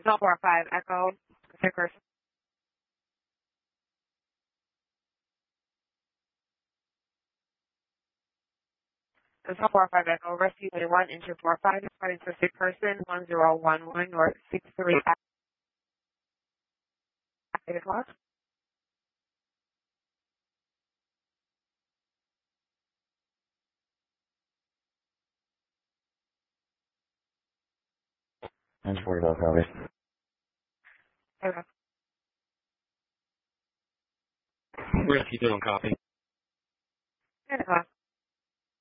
4-5 Echo, Pacific Person. It's 4-5 Echo, Rescue 1 into 4-5, reporting for sick person 1011 North 63 at 8 o'clock. I'm just worried about copy. Okay. Rescue 2 on copy.